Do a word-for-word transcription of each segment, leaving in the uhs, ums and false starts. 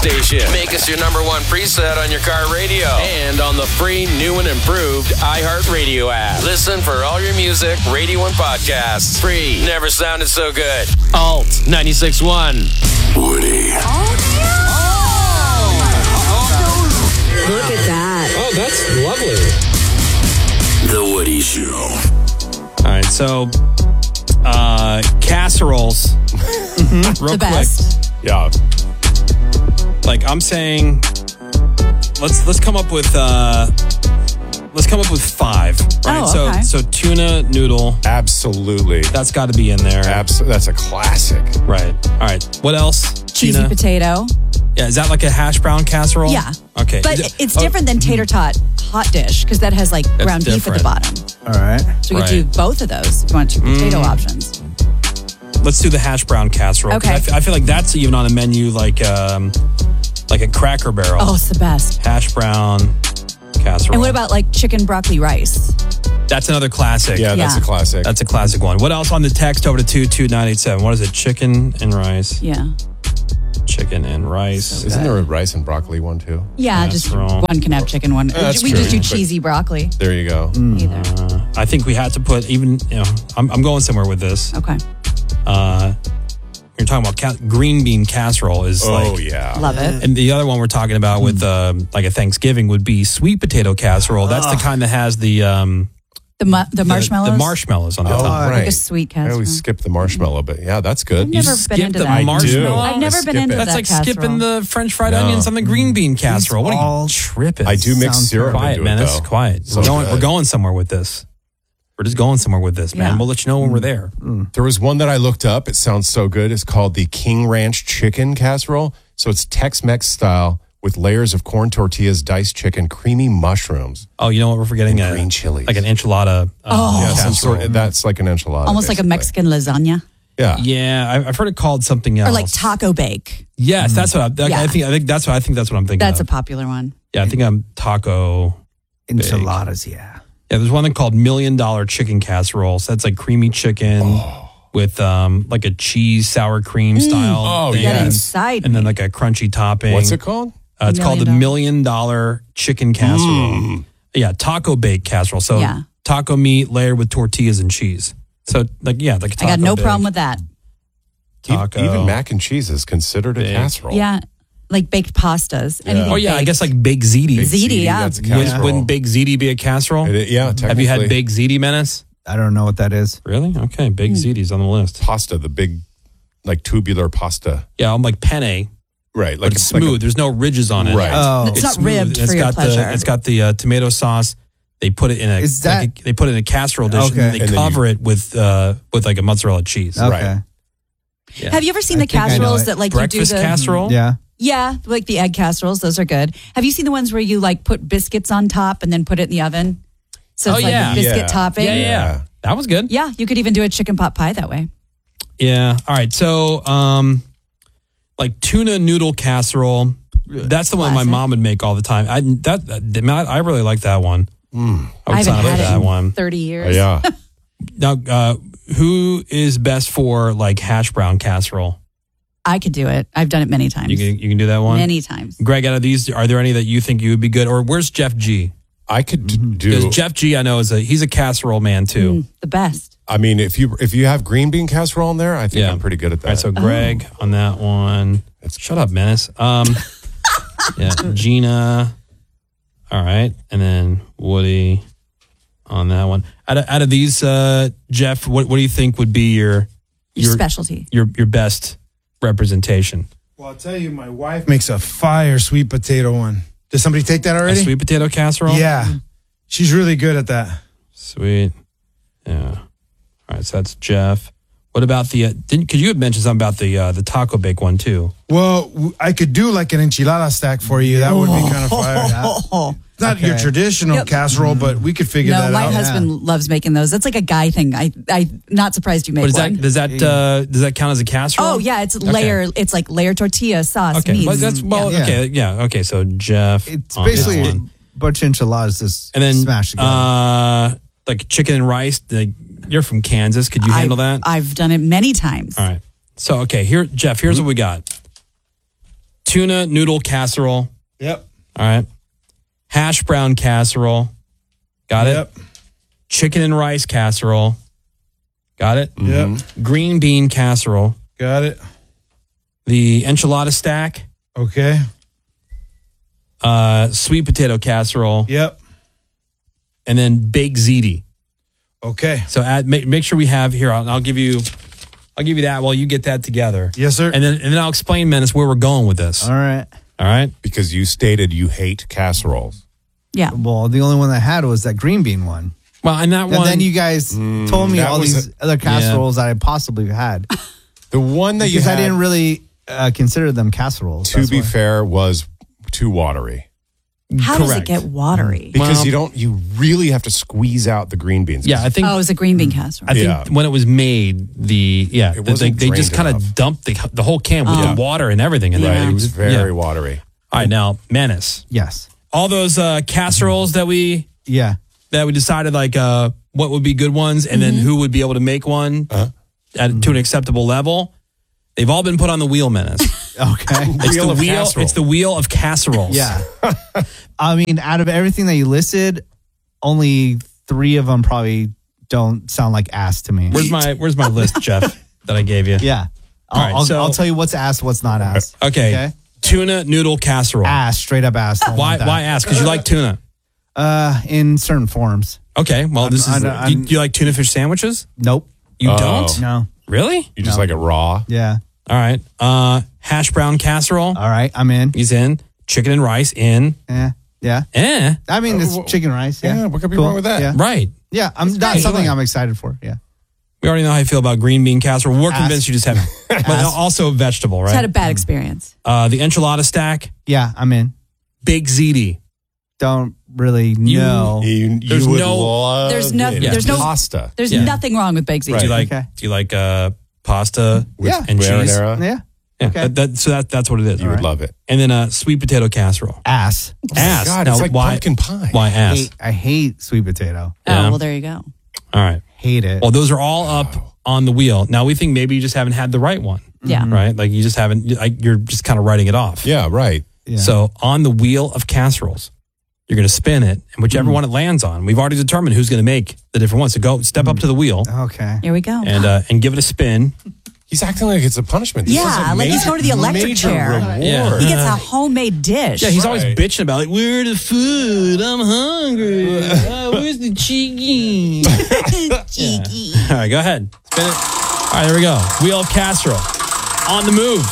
station. Make us your number one preset on your car radio and on the free, new and improved iHeartRadio app. Listen for all your music, radio, and podcasts. Free. Never sounded so good. Alt ninety-six point one. Woody. Oh, Oh. look at that. Oh, that's lovely. The Woody Show. All right, so uh, casseroles. Mm-hmm. Real The quick. best. Yeah. Like I'm saying, let's let's come up with uh, let's come up with five. Right. Oh, okay. So so tuna noodle. Absolutely. That's got to be in there. Abs- that's a classic. Right. All right. What else? Cheesy Gina? potato. Yeah. Is that like a hash brown casserole? Yeah. Okay. But Is it- it's oh, different than tater tot hot dish because that has like ground beef at the different. bottom. All right. So we Right. could do both of those if you want two potato options. Let's do the hash brown casserole. 'cause Okay. I, f- I feel like that's even on the menu, like um, like a Cracker Barrel. Oh, it's the best. Hash brown casserole. And what about like chicken broccoli rice? That's another classic. Yeah, that's Yeah. a classic. That's a classic one. What else on the text over to two two nine eight seven? What is it? Chicken and rice. Yeah. Chicken and rice. Isn't there a rice and broccoli one too? Yeah, just Casserole. one can have chicken, one. That's we true. just do But- cheesy broccoli. There you go. Either. Uh, I think we had to put even, you know, I'm, I'm going somewhere with this. Okay. Uh, you're talking about ca- green bean casserole is Oh, like, yeah. Love it. and the other one we're talking about with um, like a Thanksgiving would be sweet potato casserole. That's the kind that has the um, The, mu- the the- marshmallows. the marshmallows on the Oh, top. right. Like a sweet I always casserole. skip the marshmallow, but yeah, that's good. I've never been skip into the that. marshmallow? I've never I been skip into it. That's that like casserole. skipping the French fried No. onions on the green bean casserole. What are all you tripping? I do mix Sounds syrup Quiet, into man. it, That's though. quiet. So we're, going, good. we're going somewhere with this. We're just going somewhere with this, man. Yeah. We'll let you know when we're there. There was one that I looked up. It sounds so good. It's called the King Ranch Chicken Casserole. So it's Tex-Mex style with layers of corn tortillas, diced chicken, creamy mushrooms. Oh, you know what we're forgetting? And A- green chilies. Like an enchilada. Uh, Oh. Yeah, some casserole. sort. That's like an enchilada. Almost like a basically. Mexican lasagna. Yeah. Yeah, I- I've heard it called something else. Or like taco bake. Yes, that's what I, I Yeah. think. I think that's what I think. That's what I'm thinking. That's a of. popular one. yeah. I think I'm taco. Enchiladas, yeah. Yeah, there's one called Million Dollar Chicken Casserole. So that's like creamy chicken with um like a cheese sour cream style. Oh, thing. Get yes. inside. And then me. like a crunchy topping. What's it called? Uh, it's called the Million Million Dollar Chicken Casserole. Yeah, taco bake casserole. So Yeah. taco meat layered with tortillas and cheese. So like yeah, like a taco I got no bake. problem with that. Taco. Even mac and cheese is considered a Big. casserole. Yeah. Like baked pastas. Anything Oh yeah, I baked. guess like baked ziti. Big Ziti, yeah. That's a Wouldn't- casserole. Wouldn't baked ziti be a casserole? It- yeah, technically. Have you had baked ziti, Menace? I don't know what that is. Really? Okay, baked Hmm. ziti's on the list. pasta, the big, like tubular pasta. Yeah, I'm like penne, Right. but Like it's like a- smooth. There's no ridges on it. Right. Oh. It's not smooth. ribbed It's for your got pleasure. The, it's got the uh, tomato sauce. They put it in a Is that- like a- they put it in a casserole dish Okay. and they And then cover it with uh, with like a mozzarella cheese. Okay. Right. Yeah. Have you ever seen I the think I know casseroles it. that like Breakfast you do the casserole? Yeah. Yeah, like the egg casseroles, those are good. Have you seen the ones where you like put biscuits on top and then put it in the oven? So it's Oh, like yeah. a biscuit Yeah. topping. Yeah, yeah, Yeah. That was good. Yeah, you could even do a chicken pot pie that way. Yeah. All right. So, um, like tuna noodle casserole. That's the one my Classic. mom would make all the time. I that, that I really like that one. I would I haven't sign up had for it that in one. thirty Oh, years. yeah. Now, uh, who is best for like hash brown casserole? I could do it. I've done it many times. You can you can do that one. Many times. Greg, out of these, are there any that you think you would be good? Or where's Jeff G? I could d- Because do. Jeff G, I know is a he's a casserole man too. Mm, the best. I mean, if you if you have green bean casserole in there, I think Yeah. I'm pretty good at that. All right, so Greg on that one. Shut up, Menace. Um, yeah, Gina. All right, and then Woody on that one. Out of, out of these, uh, Jeff, what what do you think would be your Your, your specialty. your your best representation? Well, I'll tell you, my wife makes a fire sweet potato one. Did somebody take that A already? sweet potato casserole. Yeah. She's really good at that. Sweet. Yeah. All right, so that's Jeff. What about the? Uh, didn't? Because you had mentioned something about the uh, the taco bake one too. Well, w- I could do like an enchilada stack for you. That would be kind of fire. Oh, It's not Okay. your traditional Yep. casserole, but we could figure no, that my out. husband loves making those. That's like a guy thing. I, I'm not surprised you make But is one. that does that uh, does that count as a casserole? Oh yeah, it's layer. It's like layer tortilla sauce. Okay, meats. well, that's well. Yeah. Okay, yeah. Okay, so Jeff. It's on this basically one. a bunch of enchiladas just and then smash together. uh, like chicken and rice. Like, you're from Kansas. Could you handle I've, that? I've done it many times. All right. So okay, here, Jeff. Here's what we got: tuna noodle casserole. Yep. All right. Hash brown casserole. Got it? Yep. Chicken and rice casserole. Got it? Yep. Green bean casserole. Got it. The enchilada stack. Okay. Uh, sweet potato casserole. Yep. And then baked ziti. Okay. So add, make, make sure we have here. I'll, I'll give you, I'll give you that while you get that together. Yes, sir. And then and then I'll explain, Menace, where we're going with this. All right. All right. Because you stated you hate casseroles. Yeah. Well, the only one I had was that green bean one. Well, and that And one. then you guys told me that all was these a- other casseroles that I possibly had. The one that you Because had, I didn't really uh, consider them casseroles. to That's be why. fair, was too watery. How does it Correct. get watery? Because Well- you don't, you really have to squeeze out the green beans. yeah, I think. Oh, it was a green bean casserole. I think Yeah. when it was made, the yeah, It they, wasn't they just drained kind of enough. dumped the, the whole can with Oh. the water and everything. And Right. then It was very yeah. watery. All right, now Menace. Yes. All those uh, casseroles that we Yeah. that we decided like uh, what would be good ones, and then who would be able to make one Uh-huh. at, to an acceptable level. They've all been put on the wheel, Menace. Okay. It's Wheel the of wheel. casserole. It's the wheel of casseroles. Yeah. I mean, out of everything that you listed, only three of them probably don't sound like ass to me. Where's my Where's my list, Jeff? That I gave you. Yeah. I'll, All right, I'll, so- I'll tell you what's ass, what's not ass. Okay. Okay. Tuna noodle casserole. Ass, straight up ass. Don't Why want that. Why ass? Because you like tuna. Uh, in certain forms. Okay. Well, this I'm- is. I'm- do, you, do you like tuna fish sandwiches? Nope. You Oh. don't? No. Really? You just like it raw. Yeah. All right. Uh, hash brown casserole. All right. I'm in. He's in. Chicken and rice in. Yeah. Yeah. Eh. I mean, it's chicken rice. Yeah. Yeah, what could be wrong with that? Yeah. Right. Yeah. I'm not something I'm excited for. Yeah. We already know how you feel about green bean casserole. We're Ass. convinced you just have, but also vegetable, Just had right? a bad experience. Uh, the enchilada stack, Yeah. I'm in. big ziti. Don't really You- know. You, you There's would no- love There's no- it. there's no- pasta. There's Yeah. nothing wrong with baked ziti. Do you like? Okay. Do you like uh, pasta With Yeah. and cheese? marinara. Yeah. Yeah. Okay. That, that, so that, that's what it is. You would love it. And then uh, sweet potato casserole. Ass. Ass. God, Now, it's like why, pumpkin pie. Why I ass? hate, I hate sweet potato. Oh, Yeah. well, there you go. All right. Hate it. Well, those are all up on the wheel. Now we think maybe you just haven't had the right one, Yeah. right? Like you just haven't. Like you're just kind of writing it off. Yeah, right. Yeah. So on the wheel of casseroles, you're going to spin it, and whichever one it lands on, we've already determined who's going to make the different ones. So go step up to the wheel Okay. Here we go. and uh, and give it a spin. He's acting like it's a punishment. This Yeah, is a like he's major- going to the electric major chair. reward. Yeah. he gets a homemade dish. Yeah, he's always Right. bitching about like, where's the food? I'm hungry. Oh, where's the chicken? cheeky. All right, go ahead. Spin it. All right, there we go. Wheel of casserole. On the move.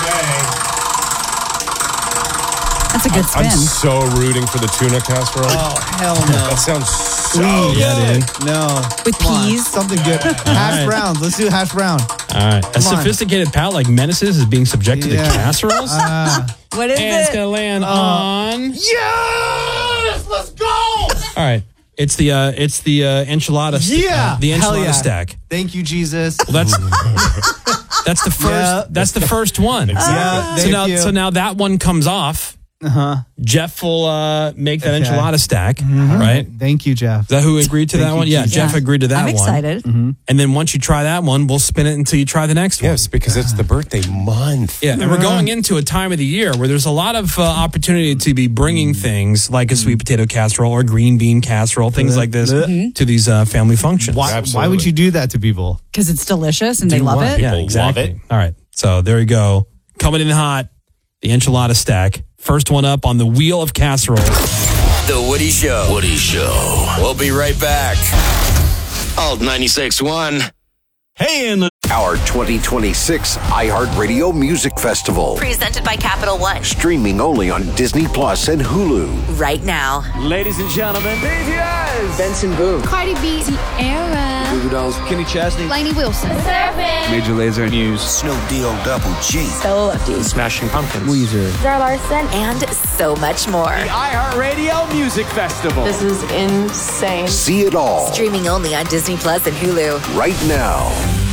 That's a good spin. I'm so rooting for the tuna casserole. Oh, hell no. That sounds so Please. Yeah, good. dude. No. With Come on, peas? something good. Hash right. browns. Let's do hash brown. All right. A Come on. sophisticated palate like Menace's is being subjected Yeah. to casseroles. What is and it's it? going to land on. Yes! Let's go! All right. It's the uh, it's the uh, enchilada. st- Yeah. uh, the Hell enchilada yeah. stack. Thank you, Jesus. Well, that's that's the first. Yeah. That's the first one. Yeah, So thank now, you. so now that one comes off. Uh-huh. Jeff will uh, make that Okay. enchilada stack, right? Is Thank you, Jeff. that who agreed to Thank that you, one? Yeah, Jesus. Jeff Yeah. agreed to that I'm one. excited. And then once you try that one, we'll spin it until you try the next one. Yes, because it's the birthday month. Yeah, and we're going into a time of the year where there's a lot of uh, opportunity to be bringing things like a sweet potato casserole or green bean casserole, things like this, to these uh, family functions. Why, why Absolutely. would you do that to people? Because it's delicious and they love what? it. Yeah, People exactly. love it. All right, so there you go. Coming in hot, the enchilada stack. First one up on the wheel of casseroles. The Woody Show. Woody Show. We'll be right back. Alt ninety-six point one. Hey, in the our twenty twenty-six iHeartRadio Music Festival. Presented by Capital One. Streaming only on Disney Plus and Hulu. Right now. Ladies and gentlemen, B T S, Benson Boone, Cardi B, Sierra, Goo Goo Dolls, Kenny Chesney, Lainey Wilson, Major Lazer, News, Snoop D O Double G. So Lefty. Smashing Pumpkins, Weezer. Zara Larson. And so much more. iHeartRadio Music Festival. This is insane. See it all Streaming only on Disney Plus and Hulu. right now.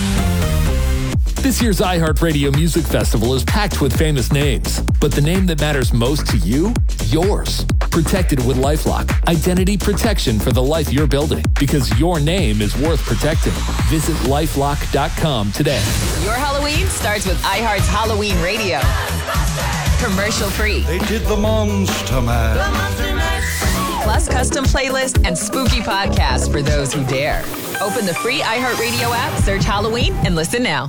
This year's iHeartRadio Music Festival is packed with famous names, but the name that matters most to you? Yours. Protected with LifeLock. Identity protection for the life you're building, because your name is worth protecting. Visit lifelock dot com today. Your Halloween starts with iHeart's Halloween Radio. commercial free. They did the Monster Mash. Plus custom playlist and spooky podcasts for those who dare. Open the free iHeartRadio app, search Halloween, and listen now.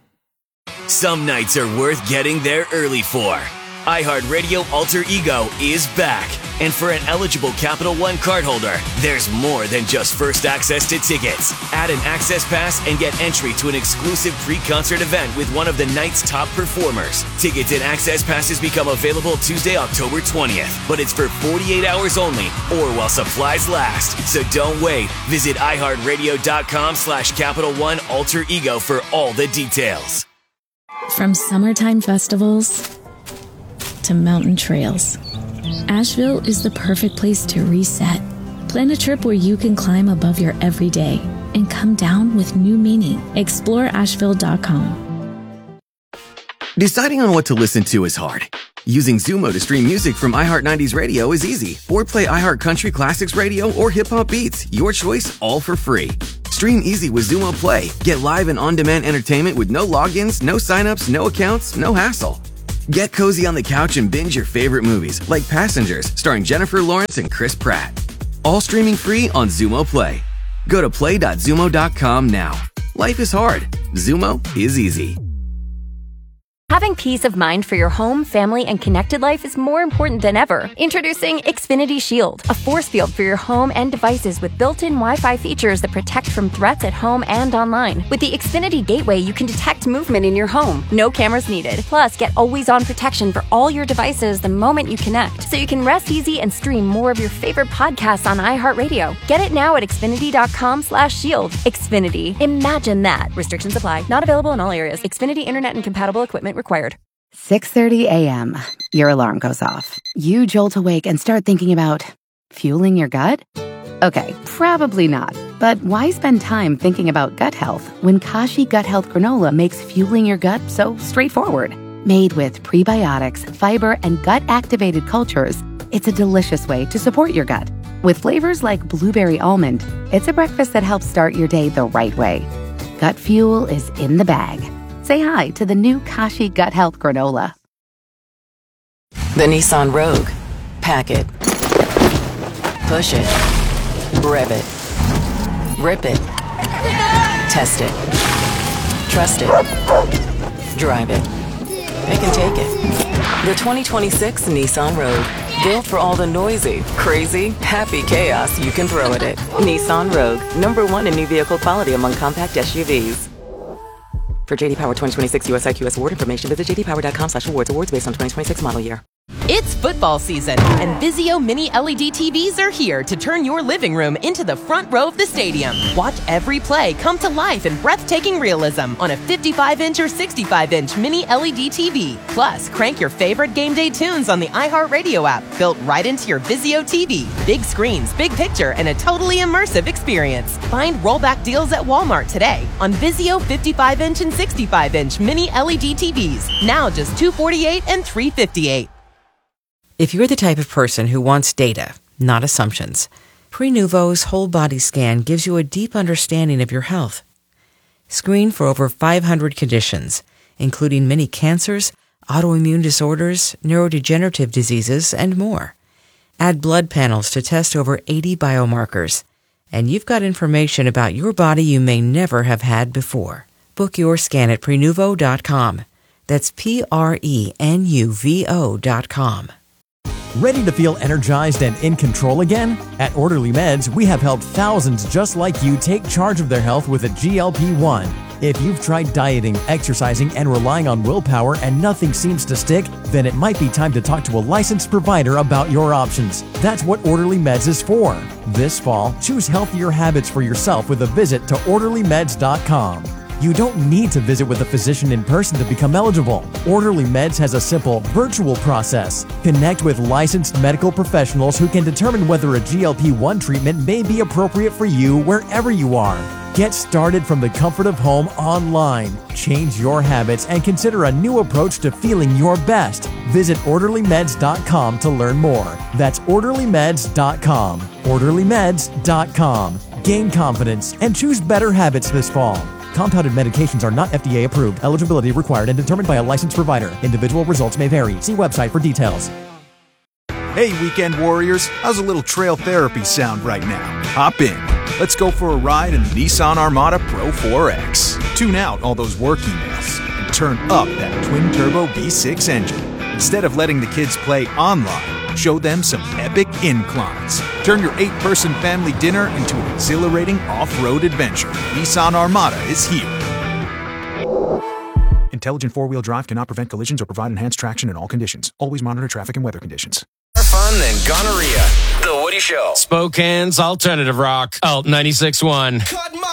Some nights are worth getting there early for. iHeartRadio Alter Ego is back. And for an eligible Capital One cardholder, there's more than just first access to tickets. Add an access pass and get entry to an exclusive pre-concert event with one of the night's top performers. Tickets and access passes become available Tuesday, October twentieth, but it's for forty-eight hours only or while supplies last. So don't wait. Visit iHeartRadio.com slash Capital One Alter Ego for all the details. From summertime festivals to mountain trails, Asheville is the perfect place to reset. Plan a trip where you can climb above your everyday and come down with new meaning. Explore Asheville dot com. Deciding on what to listen to is hard. Using Zumo to stream music from iHeart nineties Radio is easy. Or play iHeart Country Classics Radio or Hip Hop Beats. Your choice, all for free. Stream easy with Zumo Play. Get live and on-demand entertainment with no logins, no signups, no accounts, no hassle. Get cozy on the couch and binge your favorite movies, like Passengers, starring Jennifer Lawrence and Chris Pratt. All streaming free on Zumo Play. Go to play dot zumo dot com now. Life is hard. Zumo is easy. Having peace of mind for your home, family, and connected life is more important than ever. Introducing Xfinity Shield, a force field for your home and devices with built-in Wi-Fi features that protect from threats at home and online. With the Xfinity Gateway, you can detect movement in your home. No cameras needed. Plus, get always-on protection for all your devices the moment you connect, so you can rest easy and stream more of your favorite podcasts on iHeartRadio. Get it now at Xfinity dot com slash shield. Xfinity. Imagine that. Restrictions apply. Not available in all areas. Xfinity Internet and compatible equipment required. six thirty a.m. Your alarm goes off. You jolt awake and start thinking about fueling your gut? Okay, probably not. But why spend time thinking about gut health when Kashi Gut Health Granola makes fueling your gut so straightforward? Made with prebiotics, fiber, and gut-activated cultures, it's a delicious way to support your gut. With flavors like blueberry almond, it's a breakfast that helps start your day the right way. Gut fuel is in the bag. Say hi to the new Kashi Gut Health Granola. The Nissan Rogue. Pack it. Push it. Rev it. Rip it. Test it. Trust it. Drive it. It can take it. The twenty twenty-six Nissan Rogue. Built for all the noisy, crazy, happy chaos you can throw at it. Nissan Rogue. Number one in new vehicle quality among compact S U Vs. For J D Power twenty twenty-six U S I Q S award information, visit j d power dot com slash awards. Awards based on twenty twenty-six model year. It's football season, and Vizio Mini L E D T Vs are here to turn your living room into the front row of the stadium. Watch every play come to life in breathtaking realism on a fifty-five inch or sixty-five inch Mini L E D T V. Plus, crank your favorite game day tunes on the iHeartRadio app, built right into your Vizio T V. Big screens, big picture, and a totally immersive experience. Find rollback deals at Walmart today on Vizio fifty-five inch and sixty-five inch Mini L E D T Vs. Now just two hundred forty-eight dollars and three hundred fifty-eight dollars. If you're the type of person who wants data, not assumptions, Prenuvo's whole body scan gives you a deep understanding of your health. Screen for over five hundred conditions, including many cancers, autoimmune disorders, neurodegenerative diseases, and more. Add blood panels to test over eighty biomarkers, and you've got information about your body you may never have had before. Book your scan at Prenuvo dot com. That's P R E N U V O dot com. Ready to feel energized and in control again? At Orderly Meds, we have helped thousands just like you take charge of their health with a G L P one. If you've tried dieting, exercising, and relying on willpower and nothing seems to stick, then it might be time to talk to a licensed provider about your options. That's what Orderly Meds is for. This fall, choose healthier habits for yourself with a visit to orderly meds dot com. You don't need to visit with a physician in person to become eligible. Orderly Meds has a simple virtual process. Connect with licensed medical professionals who can determine whether a G L P one treatment may be appropriate for you wherever you are. Get started from the comfort of home online. Change your habits and consider a new approach to feeling your best. Visit orderly meds dot com to learn more. That's orderly meds dot com. orderly meds dot com. Gain confidence and choose better habits this fall. Compounded medications are not F D A approved. Eligibility required and determined by a licensed provider. Individual results may vary. See website for details. Hey, weekend warriors, how's a little trail therapy sound right now? Hop in. Let's go for a ride in the Nissan Armada Pro four X. Tune out all those work emails and turn up that twin-turbo V six engine. Instead of letting the kids play online, show them some epic inclines. Turn your eight-person family dinner into an exhilarating off-road adventure. Nissan Armada is here. Intelligent four-wheel drive cannot prevent collisions or provide enhanced traction in all conditions. Always monitor traffic and weather conditions. More fun than gonorrhea. The Woody Show. Spokane's alternative rock. Alt ninety-six point one.